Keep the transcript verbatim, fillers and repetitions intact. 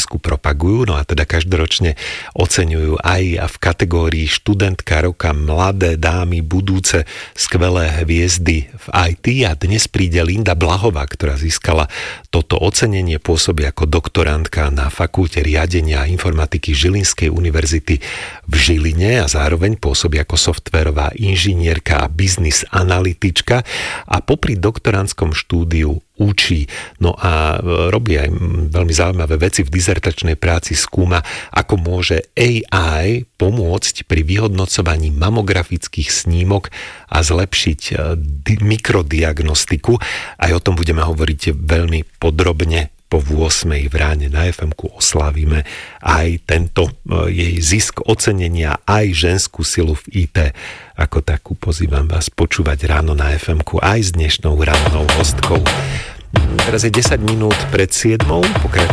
Slovensku propagujú, no a teda každoročne oceňujú aj v kategórii študentka roka mladé dámy, budúce skvelé hviezdy v í té a dnes príde Linda Blahová, ktorá získala toto ocenenie, pôsobí ako doktorantka na fakulte riadenia a informatiky Žilinskej univerzity v Žiline a zároveň pôsobí ako softvérová inžinierka a biznis analytička a popri doktorantskom štúdiu učí. No a robí aj veľmi zaujímavé veci. V dizertačnej práci skúma, ako môže á í pomôcť pri vyhodnocovaní mamografických snímok a zlepšiť mikrodiagnostiku. Aj o tom budeme hovoriť veľmi podrobne po ôsmej v ráne na ef emku. Oslávime aj tento jej zisk ocenenia, aj ženskú silu v í té. Ako takú pozývam vás počúvať ráno na ef emku aj s dnešnou rannou hostkou. Teraz je desať minút pred siedmou, pokračujeme